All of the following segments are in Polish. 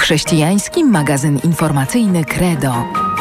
Chrześcijański magazyn informacyjny Credo.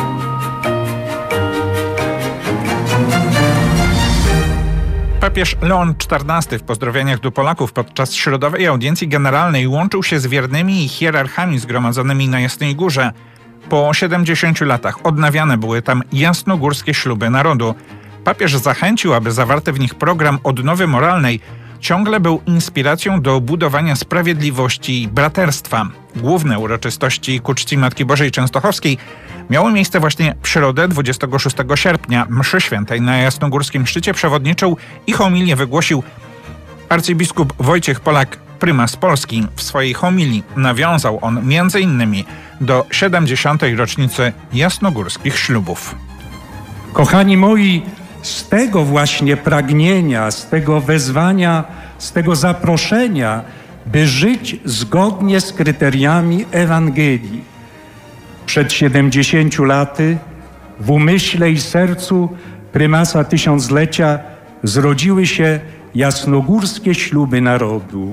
Papież Leon XIV w pozdrowieniach do Polaków podczas środowej audiencji generalnej łączył się z wiernymi i hierarchami zgromadzonymi na Jasnej Górze. Po 70 latach odnawiane były tam jasnogórskie śluby narodu. Papież zachęcił, aby zawarty w nich program odnowy moralnej ciągle był inspiracją do budowania sprawiedliwości i braterstwa. Główne uroczystości ku czci Matki Bożej Częstochowskiej miały miejsce właśnie w środę 26 sierpnia. Mszy świętej na Jasnogórskim Szczycie przewodniczył i homilię wygłosił arcybiskup Wojciech Polak, prymas Polski. W swojej homilii nawiązał on m.in. do 70. rocznicy jasnogórskich ślubów. Kochani moi, z tego właśnie pragnienia, z tego wezwania, z tego zaproszenia, by żyć zgodnie z kryteriami Ewangelii. Przed 70 laty w umyśle i sercu prymasa tysiąclecia zrodziły się jasnogórskie śluby narodu.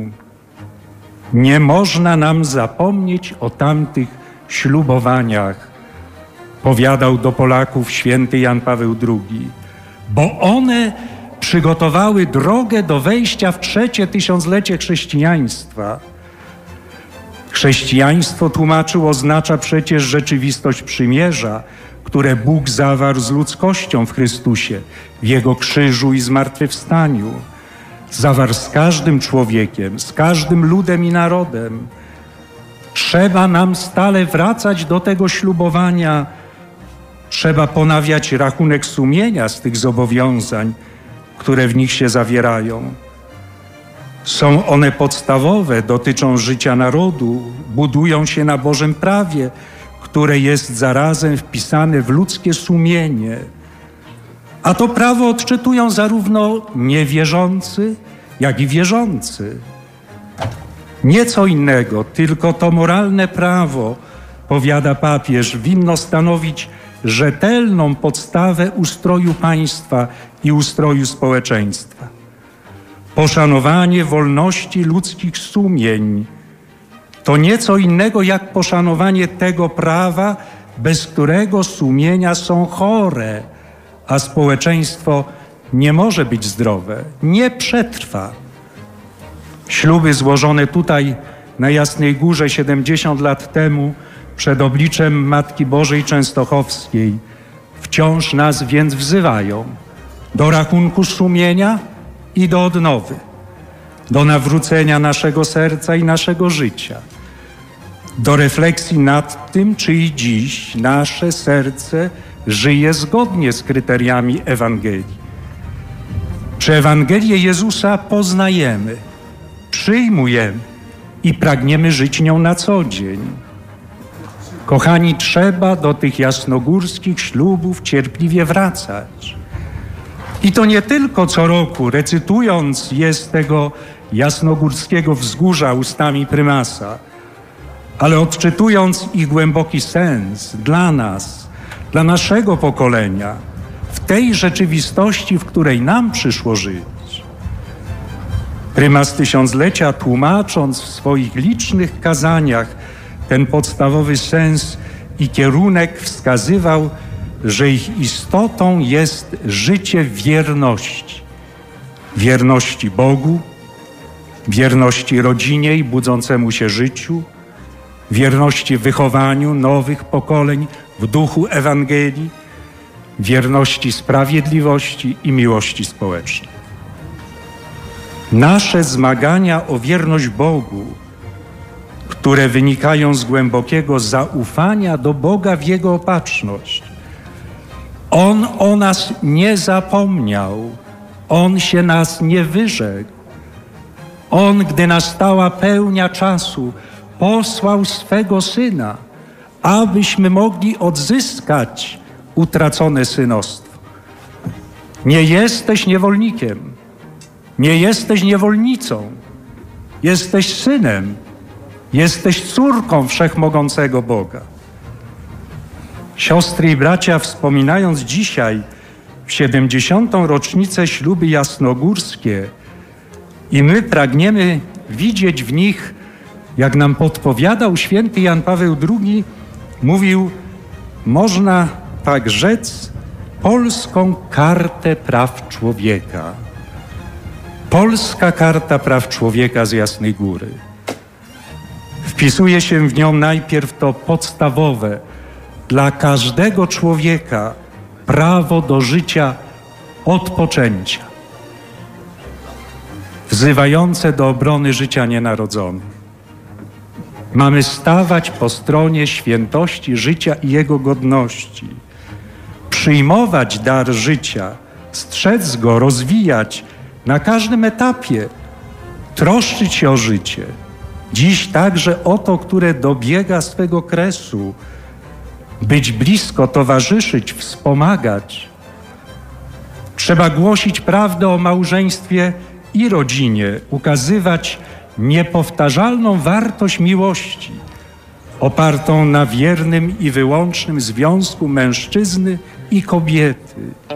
Nie można nam zapomnieć o tamtych ślubowaniach, powiadał do Polaków święty Jan Paweł II, bo one przygotowały drogę do wejścia w trzecie tysiąclecie chrześcijaństwa. Chrześcijaństwo, tłumaczył, oznacza przecież rzeczywistość przymierza, które Bóg zawarł z ludzkością w Chrystusie, w Jego krzyżu i zmartwychwstaniu. Zawarł z każdym człowiekiem, z każdym ludem i narodem. Trzeba nam stale wracać do tego ślubowania. Trzeba ponawiać rachunek sumienia z tych zobowiązań, które w nich się zawierają. Są one podstawowe, dotyczą życia narodu, budują się na Bożym prawie, które jest zarazem wpisane w ludzkie sumienie. A to prawo odczytują zarówno niewierzący, jak i wierzący. Nie co innego, tylko to moralne prawo, powiada papież, winno stanowić rzetelną podstawę ustroju państwa i ustroju społeczeństwa. Poszanowanie wolności ludzkich sumień to nieco innego jak poszanowanie tego prawa, bez którego sumienia są chore, a społeczeństwo nie może być zdrowe, nie przetrwa. Śluby złożone tutaj na Jasnej Górze 70 lat temu przed obliczem Matki Bożej Częstochowskiej wciąż nas więc wzywają do rachunku sumienia i do odnowy, do nawrócenia naszego serca i naszego życia, do refleksji nad tym, czy i dziś nasze serce żyje zgodnie z kryteriami Ewangelii. Czy Ewangelię Jezusa poznajemy, przyjmujemy i pragniemy żyć nią na co dzień? Kochani, trzeba do tych jasnogórskich ślubów cierpliwie wracać. I to nie tylko co roku, recytując je z tego jasnogórskiego wzgórza ustami prymasa, ale odczytując ich głęboki sens dla nas, dla naszego pokolenia, w tej rzeczywistości, w której nam przyszło żyć. Prymas tysiąclecia, tłumacząc w swoich licznych kazaniach ten podstawowy sens i kierunek, wskazywał, że ich istotą jest życie wierności. Wierności Bogu, wierności rodzinie i budzącemu się życiu, wierności wychowaniu nowych pokoleń w duchu Ewangelii, wierności sprawiedliwości i miłości społecznej. Nasze zmagania o wierność Bogu, które wynikają z głębokiego zaufania do Boga w Jego opatrzność. On o nas nie zapomniał, On się nas nie wyrzekł. On, gdy nastała pełnia czasu, posłał swego Syna, abyśmy mogli odzyskać utracone synostwo. Nie jesteś niewolnikiem, nie jesteś niewolnicą, jesteś synem, jesteś córką wszechmogącego Boga. Siostry i bracia, wspominając dzisiaj w 70. rocznicę śluby jasnogórskie, i my pragniemy widzieć w nich Jak nam podpowiadał święty Jan Paweł II, mówił, można tak rzec, polską kartę praw człowieka. Polska Karta Praw Człowieka z Jasnej Góry. Wpisuje się w nią najpierw to podstawowe dla każdego człowieka prawo do życia od poczęcia, wzywające do obrony życia nienarodzonych. Mamy stawać po stronie świętości życia i jego godności, przyjmować dar życia, strzec go, rozwijać na każdym etapie, troszczyć się o życie. Dziś także o to, które dobiega swego kresu, być blisko, towarzyszyć, wspomagać. Trzeba głosić prawdę o małżeństwie i rodzinie, ukazywać niepowtarzalną wartość miłości, opartą na wiernym i wyłącznym związku mężczyzny i kobiety.